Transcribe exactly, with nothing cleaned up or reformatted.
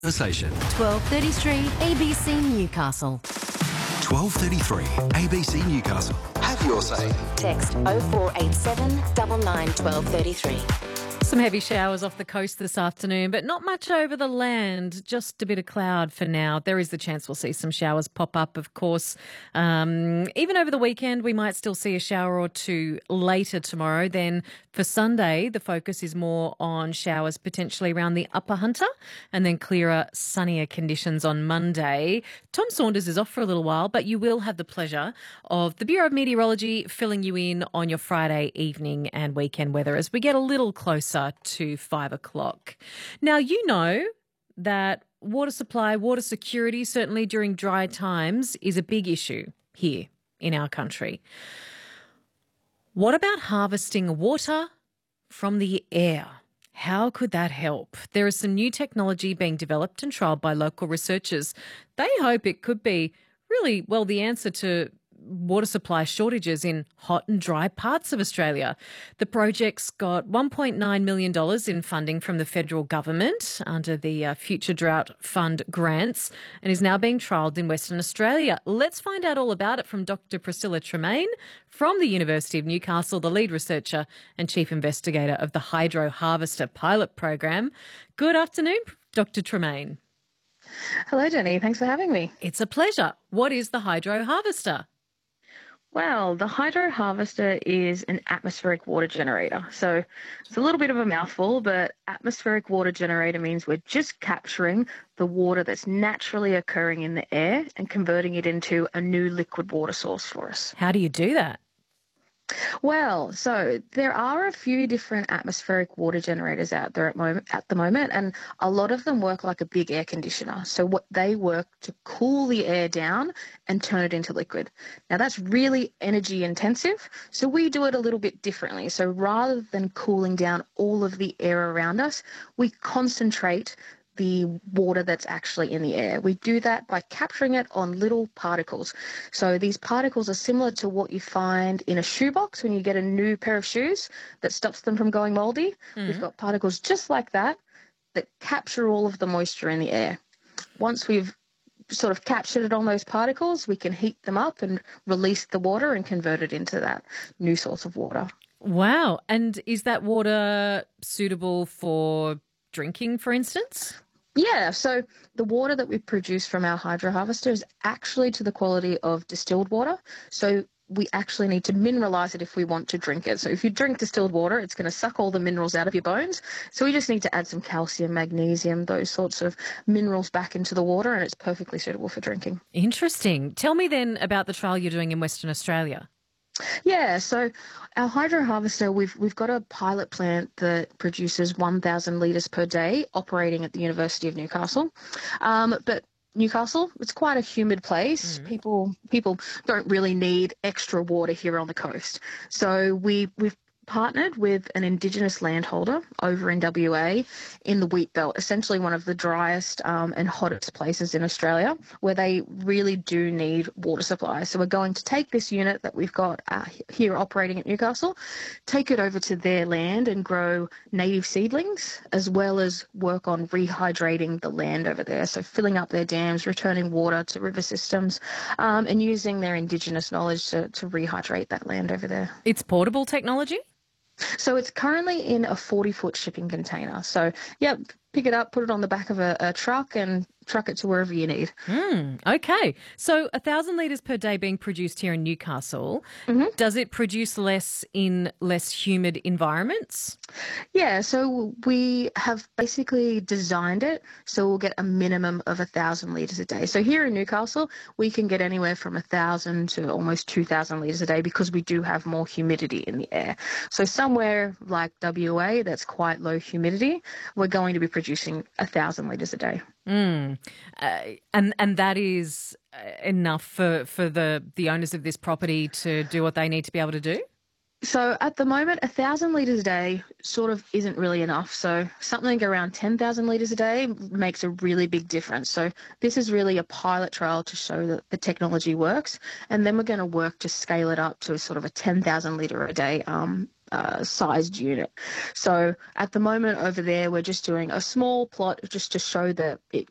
Conversation. twelve thirty-three A B C Newcastle. twelve thirty-three A B C Newcastle. Have your say. Text oh four eight seven nine nine one two three three. Some heavy showers off the coast this afternoon, but not much over the land, just a bit of cloud for now. There is the chance we'll see some showers pop up, of course. Um, even over the weekend, we might still see a shower or two later tomorrow. Then for Sunday, the focus is more on showers potentially around the Upper Hunter and then clearer, sunnier conditions on Monday. Tom Saunders is off for a little while, but you will have the pleasure of the Bureau of Meteorology filling you in on your Friday evening and weekend weather as we get a little closer to five o'clock. Now, you know that water supply, water security, certainly during dry times, is a big issue here in our country. What about harvesting water from the air? How could that help? There is some new technology being developed and trialled by local researchers. They hope it could be really, well, the answer to water supply shortages in hot and dry parts of Australia. The project's got one point nine million dollars in funding from the federal government under the uh, Future Drought Fund grants and is now being trialled in Western Australia. Let's find out all about it from Doctor Priscilla Tremaine from the University of Newcastle, the lead researcher and chief investigator of the Hydro Harvester pilot program. Good afternoon, Doctor Tremaine. Hello, Jenny. Thanks for having me. It's a pleasure. What is the Hydro Harvester? Well, the hydro harvester is an atmospheric water generator. So it's a little bit of a mouthful, but atmospheric water generator means we're just capturing the water that's naturally occurring in the air and converting it into a new liquid water source for us. How do you do that? Well, so there are a few different atmospheric water generators out there at, moment, at the moment, and a lot of them work like a big air conditioner. So what they work to cool the air down and turn it into liquid. Now, that's really energy intensive, so we do it a little bit differently. So rather than cooling down all of the air around us, we concentrate the water that's actually in the air. We do that by capturing it on little particles. So these particles are similar to what you find in a shoebox when you get a new pair of shoes that stops them from going moldy. Mm-hmm. We've got particles just like that that capture all of the moisture in the air. Once we've sort of captured it on those particles, we can heat them up and release the water and convert it into that new source of water. Wow. And is that water suitable for drinking, for instance? Yeah, so the water that we produce from our hydro harvester is actually to the quality of distilled water. So we actually need to mineralise it if we want to drink it. So if you drink distilled water, it's going to suck all the minerals out of your bones. So we just need to add some calcium, magnesium, those sorts of minerals back into the water, and it's perfectly suitable for drinking. Interesting. Tell me then about the trial you're doing in Western Australia. Yeah, so our hydro harvester, we've we've got a pilot plant that produces one thousand litres per day operating at the University of Newcastle. Um, but Newcastle, it's quite a humid place. Mm-hmm. People people don't really need extra water here on the coast. So we, we've partnered with an Indigenous landholder over in W A in the wheat belt, essentially one of the driest um, and hottest places in Australia where they really do need water supply. So we're going to take this unit that we've got uh, here operating at Newcastle, take it over to their land and grow native seedlings, as well as work on rehydrating the land over there. So filling up their dams, returning water to river systems, um, and using their Indigenous knowledge to, to rehydrate that land over there. It's portable technology? So it's currently in a forty-foot shipping container. So, yeah, pick it up, put it on the back of a, a truck and truck it to wherever you need. Mm, okay. So one thousand litres per day being produced here in Newcastle. Mm-hmm. Does it produce less in less humid environments? Yeah, so we have basically designed it so we'll get a minimum of one thousand litres a day. So here in Newcastle, we can get anywhere from one thousand to almost two thousand litres a day because we do have more humidity in the air. So somewhere like W A that's quite low humidity, we're going to be producing one thousand litres a day. Mm. Uh, and and that is enough for, for the, the owners of this property to do what they need to be able to do? So at the moment, one thousand litres a day sort of isn't really enough. So something around ten thousand litres a day makes a really big difference. So this is really a pilot trial to show that the technology works. And then we're going to work to scale it up to a sort of a ten thousand litre a day um, uh, sized unit. So at the moment over there, we're just doing a small plot just to show that it